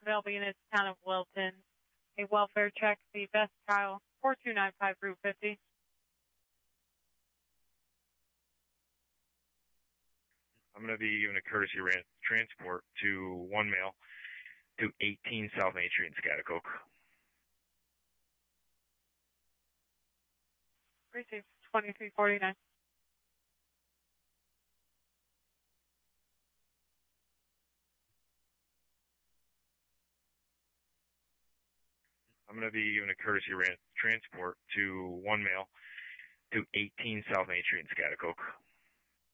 available units, town of Wilton. A welfare check, the Best Kyle, 4295 Route 50. I'm going to be giving a courtesy transport to one male to 18 South Main Street in Scotticoke. Received 2349. I'm going to be giving a courtesy transport to one male to 18 South Main Street in Scotticoke.